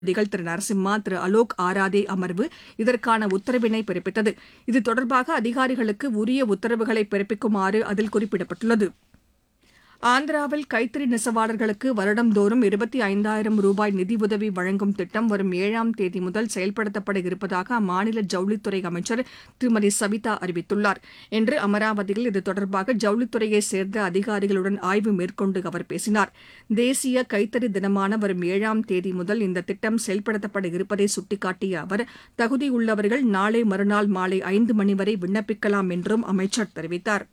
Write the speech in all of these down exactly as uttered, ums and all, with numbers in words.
நீதிபதிகள் திரு நரசிம்மா, திரு அலோக் ஆராதே அமர்வு இதற்கான உத்தரவினை பிறப்பித்தது. இது தொடர்பாக அதிகாரிகளுக்கு உரிய உத்தரவுகளை பிறப்பிக்குமாறு அதில் குறிப்பிடப்பட்டுள்ளது. ஆந்திராவில் கைத்தறி நெசவாளர்களுக்கு வருடந்தோறும் இருபத்தி ஐந்தாயிரம் ரூபாய் நிதியுதவி வழங்கும் திட்டம் வரும் ஏழாம் தேதி முதல் செயல்படுத்தப்பட இருப்பதாக அம்மாநில ஜவுளித்துறை அமைச்சர் திருமதி சவிதா அறிவித்துள்ளார். இன்று அமராவதியில் இது தொடர்பாக ஜவுளித்துறையைச் சேர்ந்த அதிகாரிகளுடன் ஆய்வு மேற்கொண்டு அவர் பேசினார். தேசிய கைத்தறி தினமான வரும் ஏழாம் தேதி முதல் இந்த திட்டம் செயல்படுத்தப்பட இருப்பதை சுட்டிக்காட்டிய அவர், தகுதியுள்ளவர்கள் நாளை மறுநாள் மாலை ஐந்து மணி வரை விண்ணப்பிக்கலாம் என்றும் அமைச்சர் தெரிவித்தார்.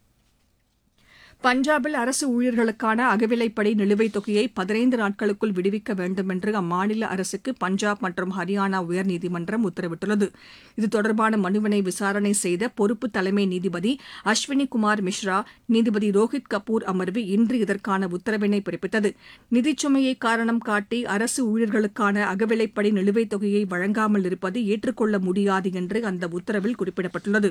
பஞ்சாபில் அரசு ஊழியர்களுக்கான அகவிலைப்படி நிலுவைத் தொகையை பதினைந்து நாட்களுக்குள் விடுவிக்க வேண்டும் என்று அம்மாநில அரசுக்கு பஞ்சாப் மற்றும் ஹரியானா உயர்நீதிமன்றம் உத்தரவிட்டுள்ளது. இது தொடர்பான மனுவினை விசாரணை செய்த பொறுப்பு தலைமை நீதிபதி அஸ்வினி குமார் மிஸ்ரா, நீதிபதி ரோஹித் கபூர் அமர்வு இன்று இதற்கான உத்தரவினை பிறப்பித்தது. நிதிச்சுமையை காரணம் காட்டி அரசு ஊழியர்களுக்கான அகவிலைப்படி நிலுவைத் தொகையை வழங்காமல் இருப்பது ஏற்றுக்கொள்ள முடியாது என்று அந்த உத்தரவில் குறிப்பிடப்பட்டுள்ளது.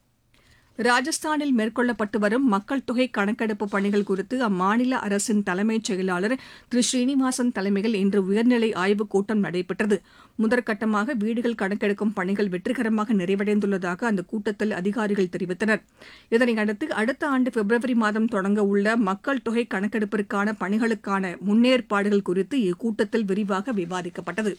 ராஜஸ்தானில் மேற்கொள்ளப்பட்டு வரும் மக்கள் தொகை கணக்கெடுப்பு பணிகள் குறித்து அம்மாநில அரசின் தலைமைச் செயலாளர் திரு ஸ்ரீனிவாசன் தலைமையில் இன்று உயர்நிலை ஆய்வுக் கூட்டம் நடைபெற்றது. முதற்கட்டமாக வீடுகள் கணக்கெடுக்கும் பணிகள் வெற்றிகரமாக நிறைவடைந்துள்ளதாக அந்த கூட்டத்தில் அதிகாரிகள் தெரிவித்தனர். இதனையடுத்து அடுத்த ஆண்டு பிப்ரவரி மாதம் தொடங்க உள்ள மக்கள் தொகை கணக்கெடுப்பிற்கான பணிகளுக்கான முன்னேற்பாடுகள் குறித்து இக்கூட்டத்தில் விரிவாக விவாதிக்கப்பட்டது.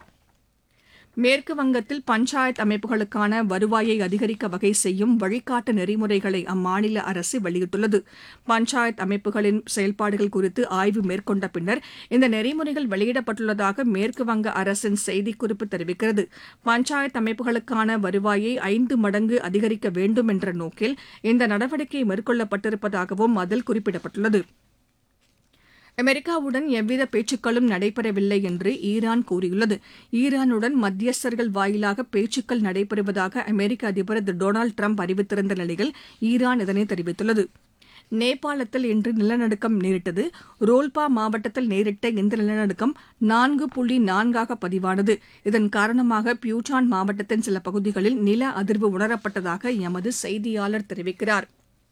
மேற்கு வங்கத்தில் பஞ்சாயத் அமைப்புகளுக்கான வருவாயை அதிகரிக்க வகை செய்யும் வழிகாட்டு நெறிமுறைகளை அம்மாநில அரசு வெளியிட்டுள்ளது. பஞ்சாயத் அமைப்புகளின் செயல்பாடுகள் குறித்து ஆய்வு மேற்கொண்ட பின்னர் இந்த நெறிமுறைகள் வெளியிடப்பட்டுள்ளதாக மேற்கு வங்க அரசின் செய்திக்குறிப்பு தெரிவிக்கிறது. பஞ்சாயத் அமைப்புகளுக்கான வருவாயை ஐந்து மடங்கு அதிகரிக்க வேண்டும் என்ற நோக்கில் இந்த நடவடிக்கை மேற்கொள்ளப்பட்டிருப்பதாகவும் அதில் குறிப்பிடப்பட்டுள்ளது. அமெரிக்காவுடன் எவ்வித பேச்சுக்களும் நடைபெறவில்லை என்று ஈரான் கூறியுள்ளது. ஈரானுடன் மத்தியஸ்தர்கள் வாயிலாக பேச்சுக்கள் நடைபெறுவதாக அமெரிக்க அதிபர் திரு டொனால்டு டிரம்ப் அறிவித்திருந்த நிலையில் ஈரான் இதனை தெரிவித்துள்ளது. நேபாளத்தில் இன்று நிலநடுக்கம் நேரிட்டது. ரோல்பா மாவட்டத்தில் நேரிட்ட இந்த நிலநடுக்கம் நான்கு புள்ளி நான்காக பதிவானது. இதன் காரணமாக பியூட்டான் மாவட்டத்தின் சில பகுதிகளில் நில அதிர்வு உணரப்பட்டதாக எமது செய்தியாளர் தெரிவிக்கிறார்.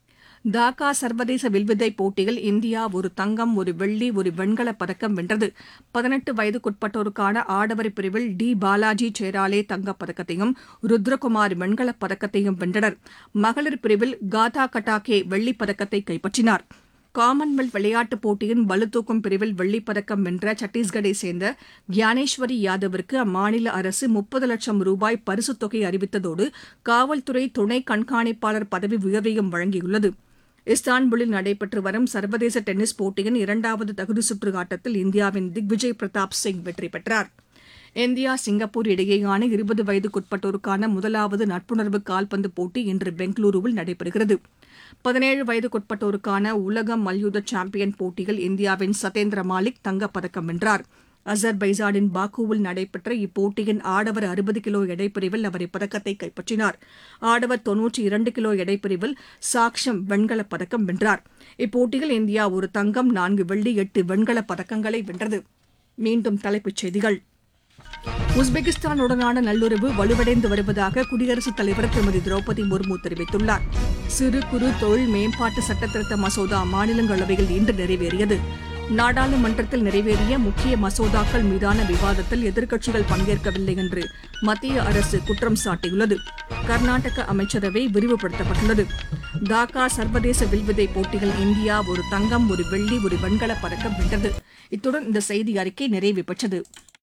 டாக்கா சர்வதேச வில்வித்தை போட்டியில் இந்தியா ஒரு தங்கம், ஒரு வெள்ளி, ஒரு வெண்கலப் பதக்கம் வென்றது. பதினெட்டு வயதுக்குட்பட்டோருக்கான ஆடவர் பிரிவில் டி பாலாஜி சேராலே தங்கப் பதக்கத்தையும் ருத்ரகுமார் வெண்கலப் பதக்கத்தையும் வென்றனர். மகளிர் பிரிவில் காதா கட்டாகே வெள்ளிப் பதக்கத்தை கைப்பற்றினார். காமன்வெல்த் விளையாட்டுப் போட்டியின் பளுதூக்கும் பிரிவில் வெள்ளிப் பதக்கம் வென்ற சத்தீஸ்கரை சேர்ந்த கியானேஸ்வரி யாதவிற்கு அம்மாநில அரசு முப்பது லட்சம் ரூபாய் பரிசுத் தொகை அறிவித்ததோடு காவல்துறை துணை கண்காணிப்பாளர் பதவி உயர்வையும் வழங்கியுள்ளது. இஸ்தான்புல்லில் நடைபெற்று வரும் சர்வதேச டென்னிஸ் போட்டியின் இரண்டாவது தகுதி சுற்று ஆட்டத்தில் இந்தியாவின் திக்விஜய் பிரதாப் சிங் வெற்றி பெற்றார். இந்தியா சிங்கப்பூர் இடையேயான இருபது வயதுக்குட்பட்டோருக்கான முதலாவது நட்புணர்வு கால்பந்து போட்டி இன்று பெங்களூருவில் நடைபெறுகிறது. பதினேழு வயதுக்குட்பட்டோருக்கான உலக மல்யுத்த சாம்பியன் போட்டியில் இந்தியாவின் சதேந்திர மாலிக் தங்கப்பதக்கம் வென்றார். அசர்பைஜானின் பாக்குவில் நடைபெற்ற இப்போட்டியின் ஆடவர் அறுபது கிலோ எடைப்பிரிவில் அவர் இப்பதக்கத்தை கைப்பற்றினார். ஆடவர் தொன்னூற்றி இரண்டு கிலோ எடைப்பிரிவில் சாக்ஷம் வெண்கலப் பதக்கம் வென்றார். இப்போட்டியில் இந்தியா ஒரு தங்கம், நான்கு வெள்ளி, எட்டு வெண்கலப் பதக்கங்களை வென்றது. மீண்டும் தலைப்புச் செய்திகள். உஸ்பெகிஸ்தானுடனான நல்லுறவு வலுவடைந்து வருவதாக குடியரசுத் தலைவர் திருமதி திரௌபதி முர்மு தெரிவித்துள்ளார். சிறு குறு தொழில் மேம்பாட்டு சட்டத்திருத்த மசோதா மாநிலங்களவையில் இன்று நிறைவேறியது. நாடாளுமன்றத்தில் நிறைவேறிய முக்கிய மசோதாக்கள் மீதான விவாதத்தில் எதிர்க்கட்சிகள் பங்கேற்கவில்லை என்று மத்திய அரசு குற்றம் சாட்டியுள்ளது. கர்நாடக அமைச்சரவை விரிவுபடுத்தப்பட்டுள்ளது. டாக்கா சர்வதேச வில்வித்தை போட்டியில் இந்தியா ஒரு தங்கம், ஒரு வெள்ளி, ஒரு வெண்கலப் பதக்கம் வென்றது. இத்துடன் இந்த செய்தி அறிக்கை நிறைவு பெற்றது.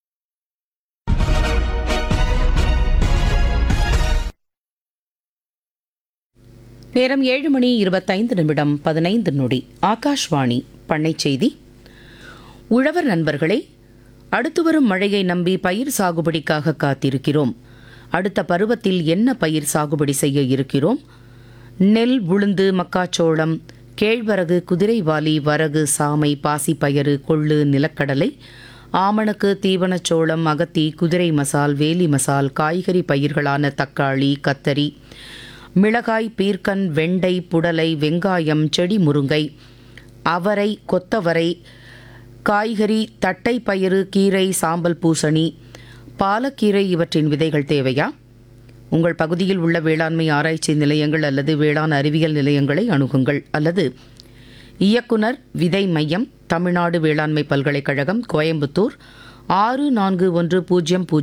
நேரம் ஏழு மணி இருபத்தைந்து நிமிடம் பதினைந்து நொடி. ஆகாஷ்வாணி பண்ணைச் செய்தி. உழவர் நண்பர்களே, அடுத்து வரும் மழையை நம்பி பயிர் சாகுபடிக்காக காத்திருக்கிறோம். அடுத்த பருவத்தில் என்ன பயிர் சாகுபடி செய்ய இருக்கிறோம்? நெல், உளுந்து, மக்காச்சோளம், கேழ்வரகு, குதிரைவாலி, வரகு, சாமை, பாசிப்பயறு, கொள்ளு, நிலக்கடலை, ஆமணக்கு, தீவனச்சோளம், அகத்தி, குதிரை மசால், வேலி மசால், காய்கறி பயிர்களான தக்காளி, கத்தரி, மிளகாய், பீர்க்கன், வெண்டை, புடலை, வெங்காயம், செடி முருங்கை, அவரை, கொத்தவரை, காய்கறி, தட்டை பயிறு, கீரை, சாம்பல் பூசணி, பாலக்கீரை இவற்றின் விதைகள் தேவையா? உங்கள் பகுதியில் உள்ள வேளாண்மை ஆராய்ச்சி நிலையங்கள் அல்லது வேளாண் அறிவியல் நிலையங்களை அணுகுங்கள். அல்லது இயக்குனர், விதை மையம், தமிழ்நாடு வேளாண்மை பல்கலைக்கழகம், கோயம்புத்தூர் ஆறு நான்கு ஒன்று பூஜ்ஜியம் பூஜ்ஜியம்